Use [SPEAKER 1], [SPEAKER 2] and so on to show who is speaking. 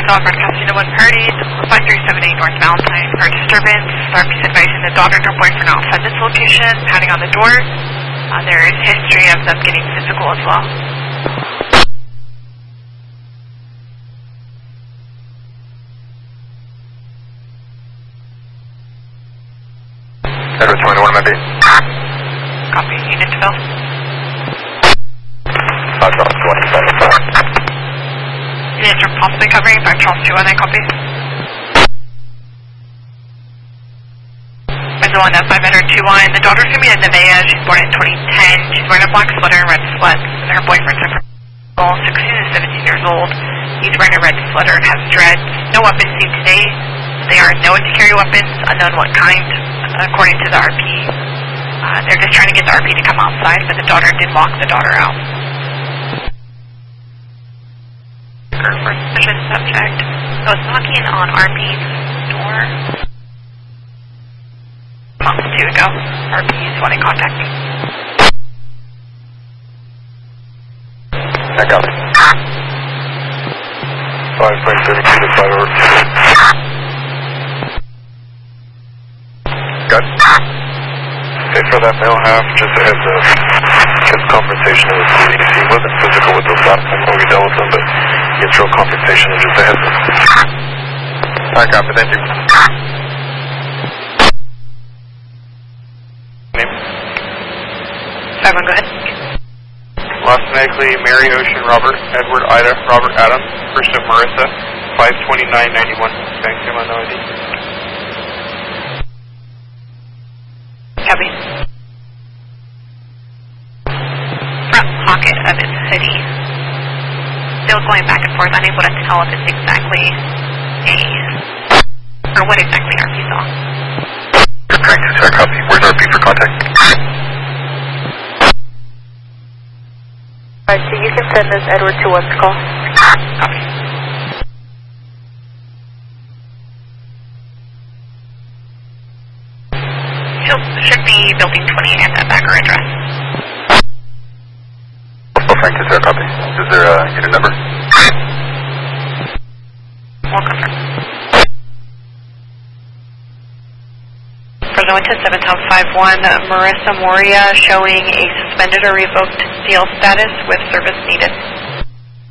[SPEAKER 1] Dog broadcasting to 1 party, 5378 North Valentine for disturbance. RP's advising the daughter and her boyfriend outside this location, pounding on the door. There is history of them getting physical as well.
[SPEAKER 2] Edward 21, maybe.
[SPEAKER 1] Copy, unit to Bill.
[SPEAKER 2] Charles 27.
[SPEAKER 1] Units are possibly covering, 5 Charles 2 copy. One 5 Edward 21. The daughter's going to be a Nevaeh. She's born in 2010. She's wearing a black sweater and red sweats. And her boyfriend's a 16 to 17 years old. He's wearing a red sweater and has dreads. No weapons seen today. They are known to carry weapons, unknown what kind, according to the RP. They're just trying to get the RP to come outside, but the daughter did walk the daughter out. For suspicious subject. So it's knocking on RP's door. Months 2 ago. RP is wanting contact.
[SPEAKER 2] I got it. 5.32 to 5 over. Good. Okay, for that male half, just a heads up. His confrontation with CDC wasn't physical with those last time when we dealt with him, but it's real confrontation, just a heads up. Alright, copy, thank you. Name?
[SPEAKER 1] 7, go ahead.
[SPEAKER 3] Lost Medically, Mary Ocean, Robert, Edward, Ida, Robert, Adam, first of Marissa, 52991. Thanks, him on no ID.
[SPEAKER 1] Copy. Front pocket of its hoodie. Still going back and forth, unable to tell if it's exactly or what exactly RP saw.
[SPEAKER 2] Correct, sir, copy. Where's RP for contact?
[SPEAKER 4] Alright, so you can send this Edward to what's call.
[SPEAKER 1] Copy. Should be building 20 and that bagger address.
[SPEAKER 2] Oh, Frank, is there a copy? Is there a unit number?
[SPEAKER 1] We'll confirm. For the 127.51, Marissa Moria showing a suspended or revoked seal status with service needed.